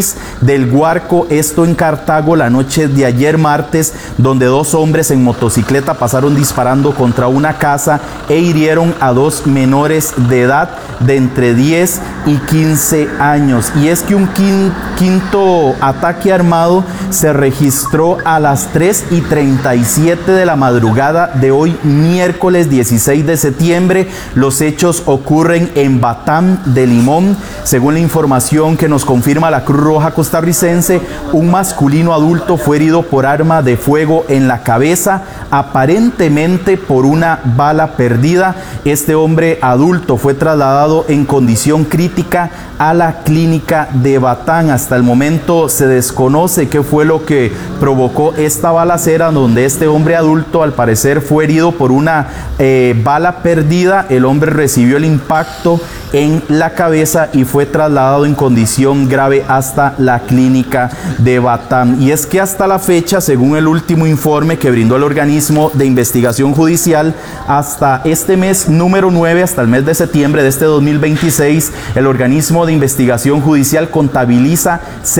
Ruiz del Guarco, esto en Cartago, la noche de ayer martes, donde dos hombres en motocicleta pasaron disparando contra una casa e hirieron a dos menores de edad de entre 10 y 15 años. Y es que un quinto ataque armado se registró a las 3:37 de la madrugada de hoy, miércoles 16 de septiembre. Los hechos ocurren en Batán de Limón. Según la información que nos confirma la Cruz Roja costarricense, un masculino adulto fue herido por arma de fuego en la cabeza, aparentemente por una bala perdida. Este hombre adulto fue trasladado en condición crítica a la clínica de Batán. Hasta el momento se desconoce qué fue lo que provocó esta balacera, donde este hombre adulto al parecer fue herido por una bala perdida. El hombre recibió el impacto en la cabeza y fue trasladado en condición grave hasta la clínica de Batán. Y es que hasta la fecha, según el último informe que brindó el organismo de investigación judicial, hasta este mes número 9, hasta el mes de septiembre de este 2026, el organismo de investigación judicial contabiliza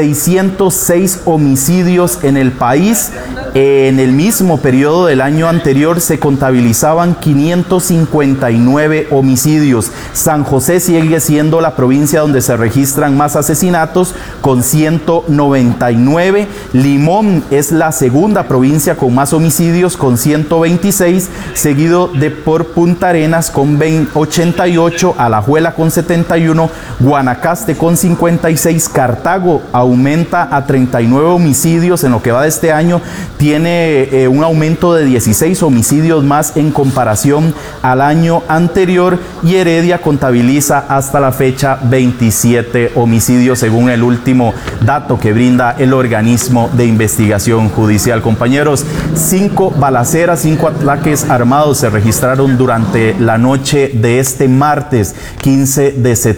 606 homicidios en el país. En el mismo periodo del año anterior se contabilizaban 559 homicidios. San José sigue siendo la provincia donde se registran más asesinatos, con 199. Limón es la segunda provincia con más homicidios, con 126, seguido por Punta Arenas con 88, Alajuela con 71, Guanacaste con 56, Cartago aumenta a 39 homicidios en lo que va de este año, tiene un aumento de 16 homicidios más en comparación al año anterior, y Heredia contabiliza hasta la fecha 27 homicidios según el último dato que brinda el organismo de investigación judicial. Compañeros, 5 balaceras, 5 ataques armados se registraron durante la noche de este martes 15 de septiembre.